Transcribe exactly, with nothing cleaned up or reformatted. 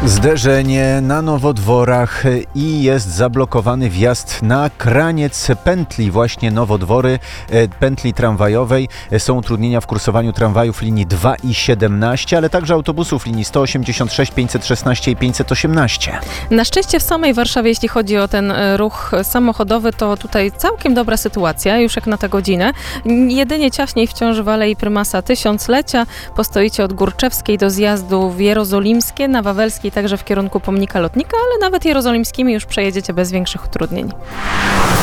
Zderzenie na Nowodworach i jest zablokowany wjazd na Kraniec pętli, właśnie Nowodwory, pętli tramwajowej. Są utrudnienia w kursowaniu tramwajów linii dwa i siedemnaście, ale także autobusów linii sto osiemdziesiąt sześć, pięćset szesnaście i pięćset osiemnaście. Na szczęście w samej Warszawie, jeśli chodzi o ten ruch samochodowy, to tutaj całkiem dobra sytuacja, już jak na tę godzinę. Jedynie ciaśniej wciąż w Alei Prymasa Tysiąclecia. Postoicie od Górczewskiej do zjazdu w Jerozolimskie, na Wawelskiej także w kierunku Pomnika Lotnika, ale nawet jerozolimskimi już przejedziecie bez większych utrudnień.